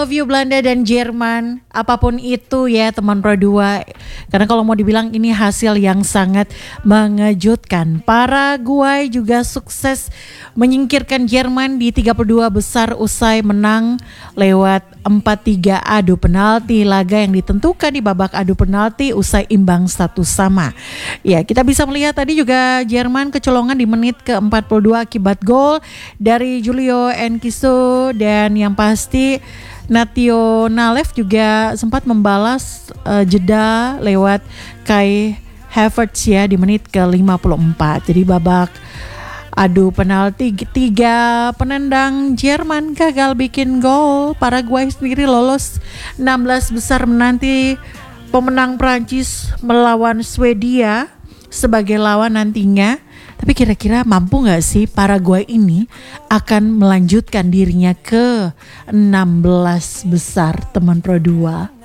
love you Belanda dan Jerman. Apapun itu ya teman Pro 2. Karena kalau mau dibilang ini hasil yang sangat mengejutkan. Paraguay juga sukses menyingkirkan Jerman di 32 besar usai menang lewat 4-3 adu penalti. Laga yang ditentukan di babak adu penalti usai imbang 1-1. Ya, kita bisa melihat tadi juga Jerman kecolongan di menit ke-42 akibat gol dari Julio Enciso, dan yang pasti Nationalev juga sempat membalas jeda lewat Kai Havertz ya di menit ke-54. Jadi babak adu penalti 3 penendang Jerman gagal bikin gol. Paraguay sendiri lolos 16 besar menanti pemenang Prancis melawan Swedia sebagai lawan nantinya. Tapi kira-kira mampu gak sih Paraguay ini akan melanjutkan dirinya ke 16 besar teman Pro 2?